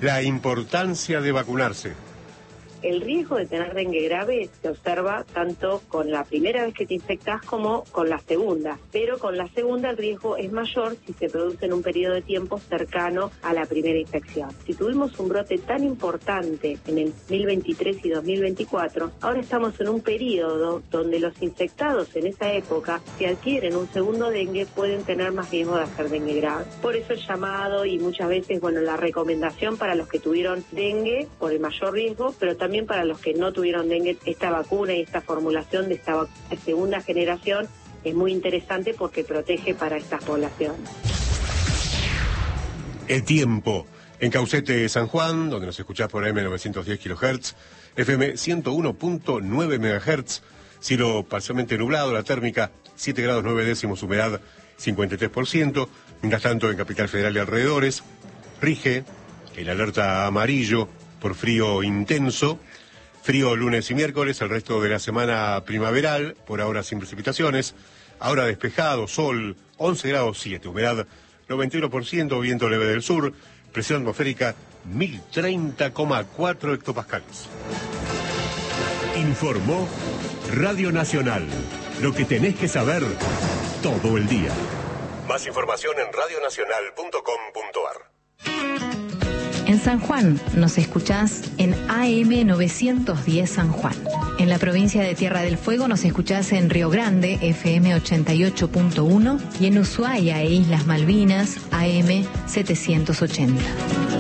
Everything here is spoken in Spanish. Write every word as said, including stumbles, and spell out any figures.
La importancia de vacunarse. El riesgo de tener dengue grave se observa tanto con la primera vez que te infectas como con la segunda, pero con la segunda el riesgo es mayor si se produce en un periodo de tiempo cercano a la primera infección. Si tuvimos un brote tan importante en el dos mil veintitrés y dos mil veinticuatro, ahora estamos en un periodo donde los infectados en esa época, si adquieren un segundo dengue, pueden tener más riesgo de hacer dengue grave. Por eso el llamado y muchas veces, bueno, la recomendación para los que tuvieron dengue por el mayor riesgo, pero también También para los que no tuvieron dengue, esta vacuna y esta formulación de esta de segunda generación es muy interesante porque protege para estas poblaciones. El tiempo. En Caucete, San Juan, donde nos escuchás por A M novecientos diez kilohertz, F M ciento uno punto nueve megahertz, cielo parcialmente nublado, la térmica siete grados nueve décimos, humedad cincuenta y tres por ciento. Mientras tanto, en Capital Federal y alrededores, rige el alerta amarillo por frío intenso, frío lunes y miércoles, el resto de la semana primaveral, por ahora sin precipitaciones, ahora despejado, sol, once grados siete, humedad noventa y uno por ciento, viento leve del sur, presión atmosférica mil treinta coma cuatro hectopascales. Informó Radio Nacional, lo que tenés que saber todo el día. Más información en radionacional punto com punto ar. En San Juan nos escuchás en A M novecientos diez San Juan. En la provincia de Tierra del Fuego nos escuchás en Río Grande, F M ochenta y ocho punto uno, y en Ushuaia e Islas Malvinas, A M setecientos ochenta.